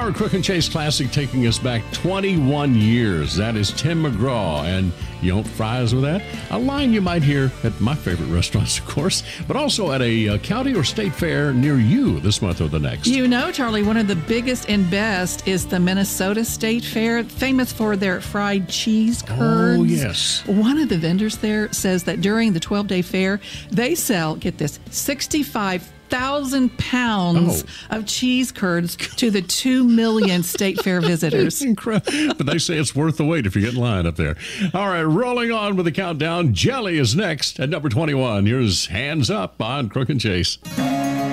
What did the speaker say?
Our Crook and Chase Classic taking us back 21 years. That is Tim McGraw. And you want fries with that? A line you might hear at my favorite restaurants, of course, but also at a county or state fair near you this month or the next. You know, Charlie, one of the biggest and best is the Minnesota State Fair, famous for their fried cheese curds. Oh, yes. One of the vendors there says that during the 12-day fair, they sell, get this, 65,000 pounds of cheese curds to the 2 million State Fair visitors. Incredible. But they say it's worth the wait if you get in line up there. All right, rolling on with the countdown. Jelly is next at number 21. Here's Hands Up on Crook and Chase.